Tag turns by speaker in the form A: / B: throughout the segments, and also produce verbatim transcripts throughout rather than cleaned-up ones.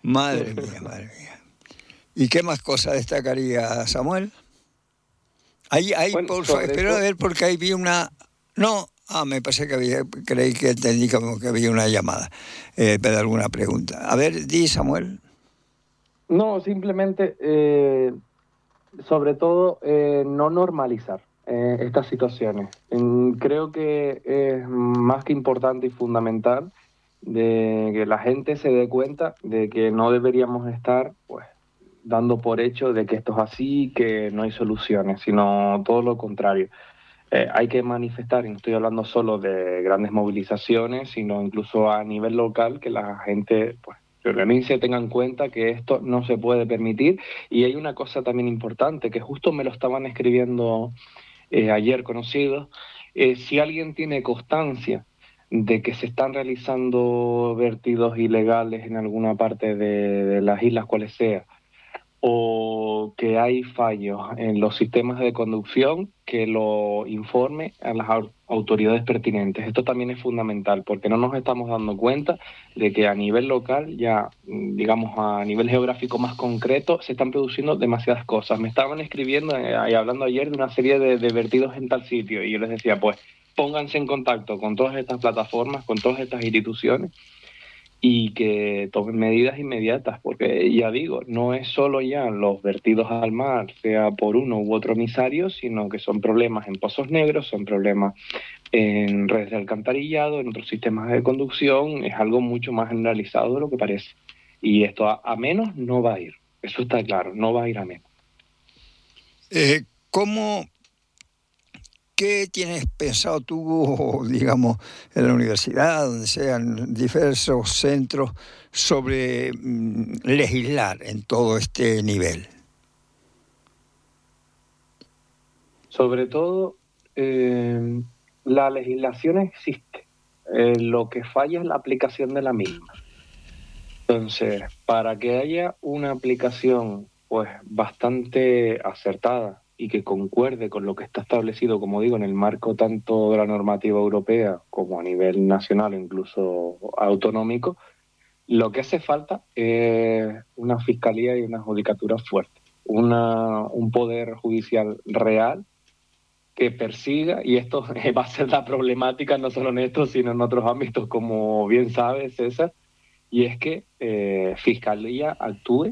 A: Madre mía, madre mía. ¿Y qué más cosas destacaría Samuel? Ahí, ahí
B: Bueno,
A: por favor, espero
B: todo...
A: a ver porque ahí vi una... No, ah, me parece que había, creí que entendí como que había una llamada, eh, para alguna pregunta. A ver, di Samuel.
B: No, simplemente, eh, sobre todo, eh, no normalizar eh, estas situaciones. En- creo que es más que importante y fundamental de que la gente se dé cuenta de que no deberíamos estar, pues, dando por hecho de que esto es así, que no hay soluciones, sino todo lo contrario. Eh, hay que manifestar, y no estoy hablando solo de grandes movilizaciones, sino incluso a nivel local, que la gente pues, se organice, tenga en cuenta que esto no se puede permitir. Y hay una cosa también importante, que justo me lo estaban escribiendo eh, ayer conocidos, eh, si alguien tiene constancia de que se están realizando vertidos ilegales en alguna parte de, de las islas, cuales sea, o que hay fallos en los sistemas de conducción, que lo informe a las au- autoridades pertinentes. Esto también es fundamental porque no nos estamos dando cuenta de que a nivel local, ya mm, digamos a nivel geográfico más concreto, se están produciendo demasiadas cosas. Me estaban escribiendo eh, y hablando ayer de una serie de, de vertidos en tal sitio y yo les decía, pues pónganse en contacto con todas estas plataformas, con todas estas instituciones y que tomen medidas inmediatas, porque ya digo, no es solo ya los vertidos al mar, sea por uno u otro emisario, sino que son problemas en pozos negros, son problemas en redes de alcantarillado, en otros sistemas de conducción, es algo mucho más generalizado de lo que parece. Y esto a, a menos no va a ir, eso está claro, no va a ir a menos.
A: Eh, ¿Cómo, qué tienes pensado tú, digamos, en la universidad, donde sean diversos centros, sobre mm, legislar en todo este nivel?
B: Sobre todo, eh, la legislación existe, eh, lo que falla es la aplicación de la misma. Entonces, para que haya una aplicación pues bastante acertada y que concuerde con lo que está establecido, como digo, en el marco tanto de la normativa europea como a nivel nacional o incluso autonómico, lo que hace falta es una fiscalía y una judicatura fuerte, una, un poder judicial real que persiga, y esto va a ser la problemática no solo en esto, sino en otros ámbitos, como bien sabes, César, y es que eh, Fiscalía actúe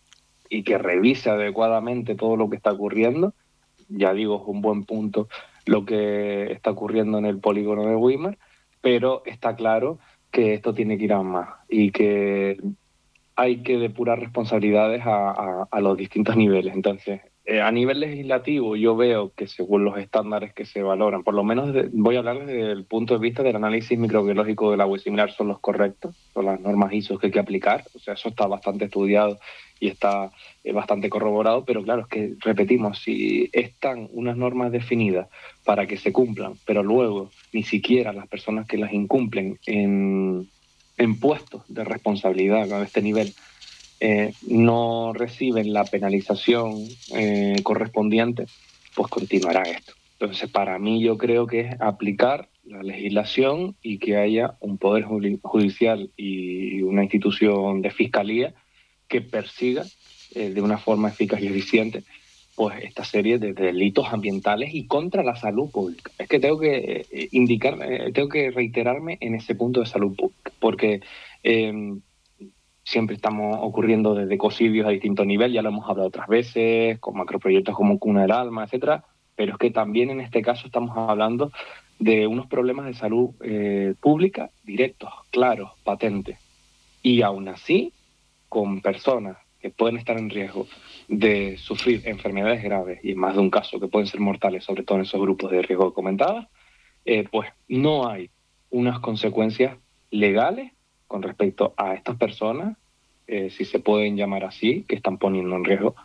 B: y que revise adecuadamente todo lo que está ocurriendo. Ya digo, es un buen punto lo que está ocurriendo en el polígono de Weimar, pero está claro que esto tiene que ir a más y que hay que depurar responsabilidades a, a, a los distintos niveles. Entonces, eh, a nivel legislativo, yo veo que según los estándares que se valoran, por lo menos de, voy a hablar desde el punto de vista del análisis microbiológico del agua y similar, son los correctos, son las normas I S O que hay que aplicar, o sea, eso está bastante estudiado y está eh, bastante corroborado, pero claro, es que repetimos, si están unas normas definidas para que se cumplan, pero luego ni siquiera las personas que las incumplen en en puestos de responsabilidad a este nivel eh, no reciben la penalización eh, correspondiente, pues continuará esto. Entonces, para mí yo creo que es aplicar la legislación y que haya un poder judicial y una institución de fiscalía que persiga eh, de una forma eficaz y eficiente pues esta serie de delitos ambientales y contra la salud pública. Es que tengo que eh, indicar, eh, tengo que reiterarme en ese punto de salud pública, porque eh, siempre estamos ocurriendo desde ecocidios a distintos niveles, ya lo hemos hablado otras veces, con macroproyectos como Cuna del Alma, etcétera, pero es que también en este caso estamos hablando de unos problemas de salud eh, pública directos, claros, patentes, y aún así, con personas que pueden estar en riesgo de sufrir enfermedades graves y en más de un caso que pueden ser mortales, sobre todo en esos grupos de riesgo que comentaba, eh, pues no hay unas consecuencias legales con respecto a estas personas, eh, si se pueden llamar así, que están poniendo en riesgo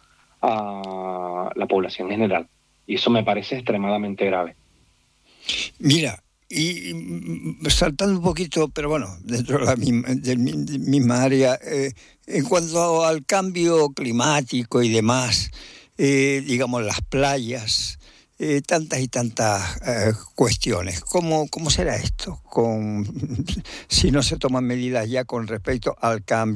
B: a la población general. Y eso me parece extremadamente grave.
A: Mira, y mm, saltando un poquito, pero bueno, dentro de la misma, del mi- de misma área, eh, en cuanto al cambio climático y demás, eh, digamos las playas, eh, tantas y tantas eh, cuestiones. ¿Cómo, cómo será esto? Con, si no se toman medidas ya con respecto al cambio